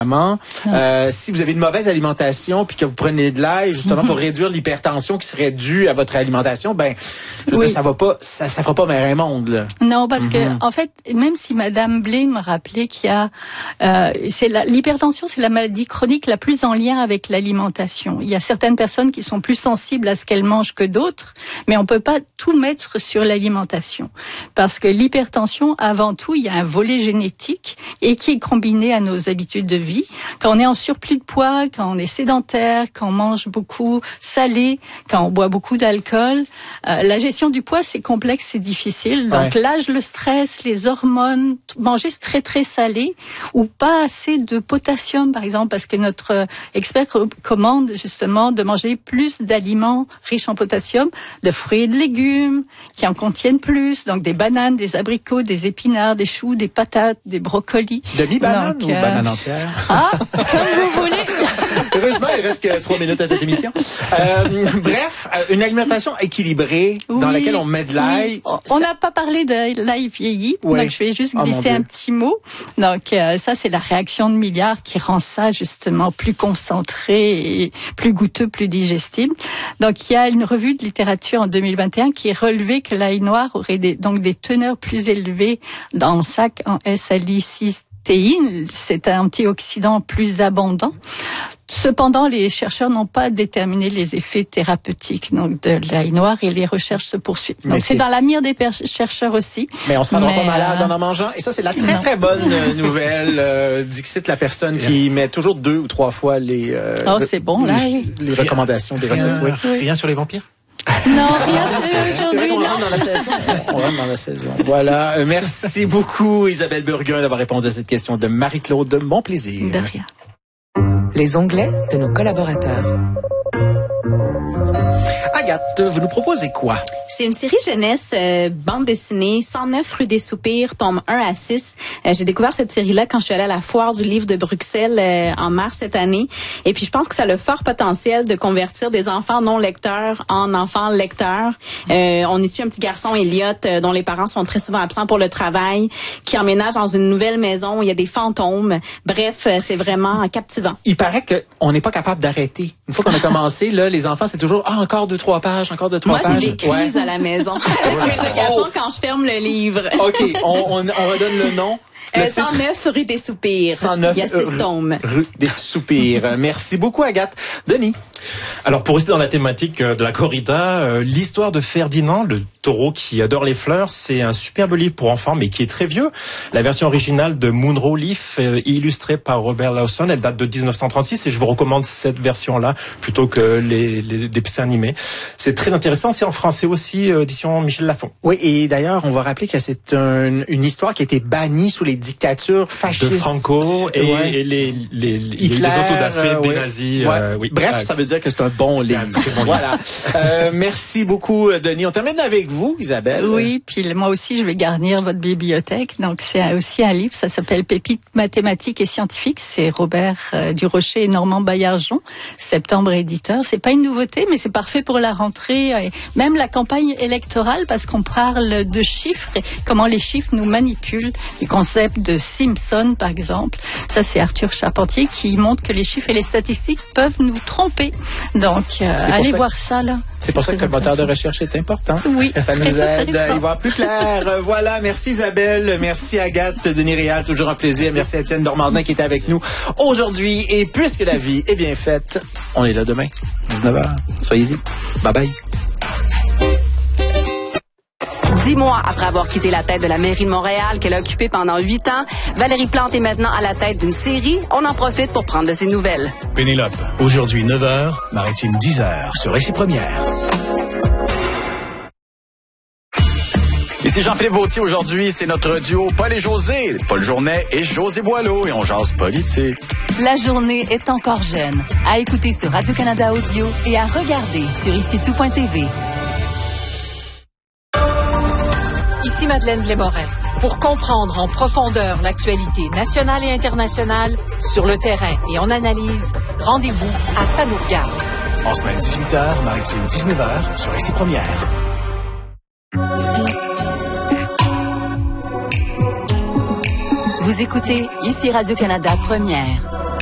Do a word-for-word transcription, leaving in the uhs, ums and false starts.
Euh, si vous avez une mauvaise alimentation puis que vous prenez de l'ail justement mm-hmm. pour réduire l'hypertension qui serait due à votre alimentation, ben je veux oui. dire, ça va pas, ça, ça fera pas mer et monde là. Non, parce mm-hmm. que en fait, même si Madame Blaine me rappelait qu'il y a, euh, c'est la, l'hypertension, c'est la maladie chronique la plus en lien avec l'alimentation. Il y a certaines personnes qui sont plus sensibles à ce qu'elles mangent que d'autres, mais on peut pas tout mettre sur l'alimentation parce que l'hypertension, avant tout, il y a un volet génétique et qui est combiné à nos habitudes de vie. Quand on est en surplus de poids, quand on est sédentaire, quand on mange beaucoup salé, quand on boit beaucoup d'alcool, euh, la gestion du poids, c'est complexe, c'est difficile. Donc ouais. l'âge, le stress, les hormones, manger très très salé ou pas assez de potassium, par exemple, parce que notre expert recommande justement de manger plus d'aliments riches en potassium, de fruits et de légumes qui en contiennent plus, donc des bananes, des abricots, des épinards, des choux, des patates, des brocolis. Demi-banane ou euh... banane entière? Ah, comme vous voulez. Heureusement, il reste que trois minutes à cette émission. Euh, bref, une alimentation équilibrée oui, dans laquelle on met de l'ail. Oui. On n'a pas parlé de l'ail vieilli, oui. donc je vais juste glisser oh, un petit mot. Donc euh, ça, c'est la réaction de Milliard qui rend ça justement plus concentré et plus goûteux, plus digestible. Donc il y a une revue de littérature en deux mille vingt et un qui relevait que l'ail noir aurait des, donc des teneurs plus élevées dans le sac en S-salicylène. C'est un antioxydant plus abondant. Cependant, les chercheurs n'ont pas déterminé les effets thérapeutiques donc de l'ail noir et les recherches se poursuivent. Donc c'est, c'est dans la mire des per- chercheurs aussi. Mais on se rendra pas malade en en mangeant. Et ça, c'est la très non. très bonne nouvelle. Euh, Dixit, la personne qui met toujours deux ou trois fois les. Euh, oh, c'est bon là. Les, les recommandations des recettes. Oui. Oui. Rien sur les vampires. Non, rien c'est aujourd'hui. C'est vrai qu'on rentre dans la saison. On rentre dans la saison. Voilà. Euh, merci beaucoup, Isabelle Burguin, d'avoir répondu à cette question de Marie-Claude. De mon plaisir. De rien. Les onglets de nos collaborateurs. Agathe, vous nous proposez quoi? C'est une série jeunesse, euh, bande dessinée, cent neuf rue des Soupirs, tome un à six. Euh, j'ai découvert cette série-là quand je suis allée à la foire du livre de Bruxelles euh, en mars cette année. Et puis, je pense que ça a le fort potentiel de convertir des enfants non lecteurs en enfants lecteurs. Euh, on y suit un petit garçon, Elliot, euh, dont les parents sont très souvent absents pour le travail, qui emménage dans une nouvelle maison où il y a des fantômes. Bref, euh, c'est vraiment captivant. Il paraît qu'on n'est pas capable d'arrêter. Une fois qu'on a commencé, là, les enfants, c'est toujours ah, encore deux, trois pages, encore deux, trois Moi, pages. Moi, j'ai des crises ouais. à la maison. Avec le garçon, quand je ferme le livre. OK, on, on, on redonne le nom. Euh, cent neuf rue des Soupirs. cent neuf Il y a six tomes. Rue des Soupirs. Merci beaucoup, Agathe. Denis. Alors, pour rester dans la thématique de la corrida, euh, l'histoire de Ferdinand, le taureau qui adore les fleurs, c'est un superbe livre pour enfants, mais qui est très vieux. La version originale de Munro Leaf, euh, illustrée par Robert Lawson, elle date de dix-neuf cent trente-six, et je vous recommande cette version-là plutôt que les, les, les dessins animés. C'est très intéressant, c'est en français aussi, euh, édition Michel Lafon. Oui, et d'ailleurs, on va rappeler que c'est un, une histoire qui a été bannie sous les dictatures fascistes. De Franco et, ouais. et les, les, Hitler, les autodafés euh, des ouais. nazis. Ouais. Euh, oui. Bref, euh, ça veut dire que c'est un bon c'est livre. Un très bon voilà. euh, merci beaucoup, Denis. On termine avec vous, Isabelle. Oui, puis moi aussi, je vais garnir votre bibliothèque. Donc, c'est aussi un livre, ça s'appelle Pépites mathématiques et scientifiques. C'est Robert euh, Durocher et Normand Baillargeon, Septembre éditeur. C'est pas une nouveauté, mais c'est parfait pour la rentrée et même la campagne électorale parce qu'on parle de chiffres et comment les chiffres nous manipulent. Du concept de Simpson, par exemple. Ça, c'est Arthur Charpentier qui montre que les chiffres et les statistiques peuvent nous tromper. Donc, euh, allez voir ça, là. C'est pour ça que le moteur de recherche est important. Oui. Ça nous aide à y voir plus clair. Voilà. Merci Isabelle. Merci Agathe, Denis Réal. Toujours un plaisir. Merci, Merci Étienne Normandin qui était avec nous aujourd'hui. Et puisque la vie est bien faite, on est là demain, dix-neuf heures. Soyez-y. Bye bye. Dix mois après avoir quitté la tête de la mairie de Montréal qu'elle a occupée pendant huit ans, Valérie Plante est maintenant à la tête d'une série. On en profite pour prendre de ses nouvelles. Pénélope, aujourd'hui neuf heures, Maritime dix heures, sur Récit Première. Ici Jean-Philippe Vautier. Aujourd'hui, c'est notre duo Paul et José. Paul Journet et José Boileau. Et on jase politique. La journée est encore jeune. À écouter sur Radio-Canada Audio et à regarder sur ici tout point t v. Ici Madeleine Blais-Morin. Pour comprendre en profondeur l'actualité nationale et internationale, sur le terrain et en analyse, rendez-vous à Ça nous regarde. En semaine dix-huit heures, Maritime dix-neuf heures, sur Récit Première. Vous écoutez ici Radio-Canada Première.